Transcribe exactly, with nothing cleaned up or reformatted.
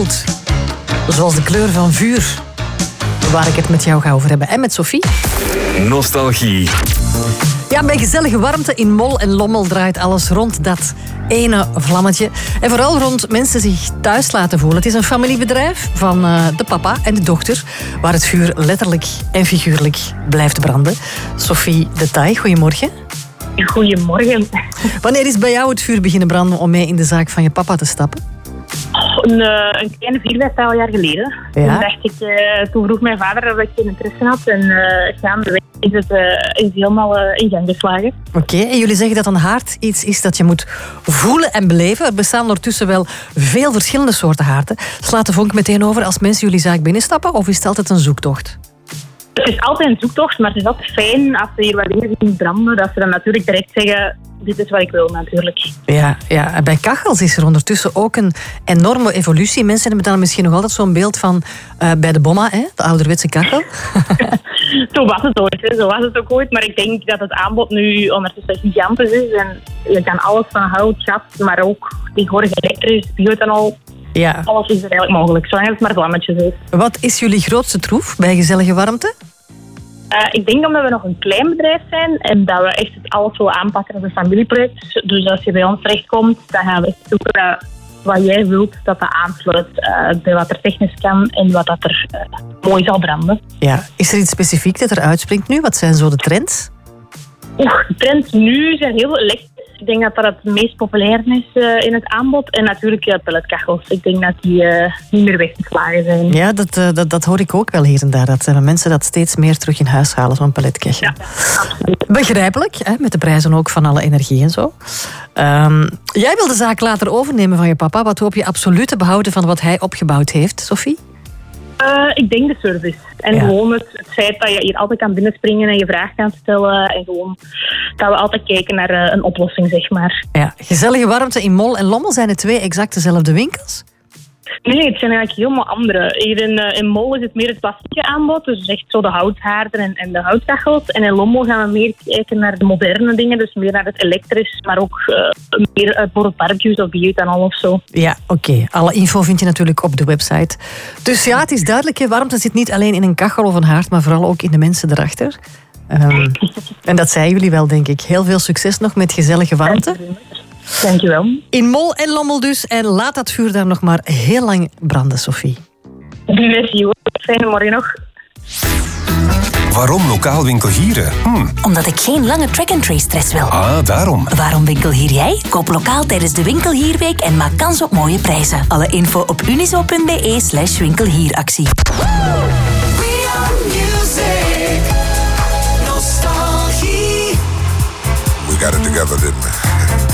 goud. Zoals de kleur van vuur. Waar ik het met jou ga over hebben. En met Sophie. Nostalgie. Ja, bij gezellige warmte in Mol en Lommel draait alles rond dat ene vlammetje. En vooral rond mensen zich thuis laten voelen. Het is een familiebedrijf van uh, de papa en de dochter, waar het vuur letterlijk en figuurlijk blijft branden. Sophie de Taai, goedemorgen. Goedemorgen. Wanneer is bij jou het vuur beginnen branden om mee in de zaak van je papa te stappen? Een, uh, een kleine vier, vijftal jaar geleden. Ja? Toen, dacht ik, uh, toen vroeg mijn vader of ik geen interesse had. En uh, gaandeweg is het uh, is helemaal uh, in gang geslagen. Oké, okay, en jullie zeggen dat een haard iets is dat je moet voelen en beleven. Er bestaan ondertussen wel veel verschillende soorten haarden. Slaat de vonk meteen over als mensen jullie zaak binnenstappen? Of is het altijd een zoektocht? Het is altijd een zoektocht, maar het is altijd fijn als ze hier wat dingen zien branden, dat ze dan natuurlijk direct zeggen, dit is wat ik wil natuurlijk. Ja, ja. En bij kachels is er ondertussen ook een enorme evolutie. Mensen hebben dan misschien nog altijd zo'n beeld van uh, bij de bomma, hè? De ouderwetse kachel. Zo was het ooit, hè. Zo was het ook ooit. Maar ik denk dat het aanbod nu ondertussen gigantisch is. En je kan alles van hout, gas, maar ook tegenwoordig elektrisch, bioethanol. Ja. Alles is er eigenlijk mogelijk, zolang het maar vlammetjes is. Wat is jullie grootste troef bij gezellige warmte? Uh, ik denk omdat we nog een klein bedrijf zijn en dat we echt het alles willen aanpakken als een familieproject. Dus als je bij ons terechtkomt, dan gaan we echt zoeken naar wat jij wilt dat dat aansluit uh, bij wat er technisch kan en wat dat er uh, mooi zal branden. Ja. Is er iets specifiek dat er uitspringt nu? Wat zijn zo de trends? Oeh, de trends nu zijn heel elektrisch. Ik denk dat dat het meest populair is uh, in het aanbod. En natuurlijk uh, pelletkachels. Ik denk dat die uh, niet meer weggeslagen zijn. Ja, dat, uh, dat, dat hoor ik ook wel hier en daar. Dat uh, mensen dat steeds meer terug in huis halen, zo'n pelletkachel. Ja, absoluut. Begrijpelijk, hè, met de prijzen ook van alle energie en zo. Um, jij wil de zaak later overnemen van je papa. Wat hoop je absoluut te behouden van wat hij opgebouwd heeft, Sophie? Uh, ik denk de service. En ja. gewoon het, het feit dat je hier altijd kan binnenspringen en je vraag kan stellen. En gewoon dat we altijd kijken naar uh, een oplossing, zeg maar. Ja. Gezellige warmte in Mol en Lommel, zijn het twee exact dezelfde winkels? Nee, het zijn eigenlijk helemaal andere. Hier in, uh, in Mol is het meer het klassieke aanbod. Dus echt zo de houthaarden en, en de houtkachels. En in Lommel gaan we meer kijken naar de moderne dingen. Dus meer naar het elektrisch. Maar ook uh, meer uh, voor het barbecues of bioethanol of zo. Ja, oké. Okay. Alle info vind je natuurlijk op de website. Dus ja, het is duidelijk. Hè. Warmte zit niet alleen in een kachel of een haard. Maar vooral ook in de mensen erachter. Um, en dat zeiden jullie wel, denk ik. Heel veel succes nog met gezellige warmte. Dankjewel. In Mol en Lommel dus. En laat dat vuur daar nog maar heel lang branden, Sophie. Merci hoor. Fijne morgen nog. Waarom lokaal winkelhieren? Hm. Omdat ik geen lange track-and-trace stress wil. Ah, daarom. Waarom winkelhier jij? Koop lokaal tijdens de Winkelhierweek en maak kans op mooie prijzen. Alle info op unizo.be slash winkelhieractie. We got it together, didn't we?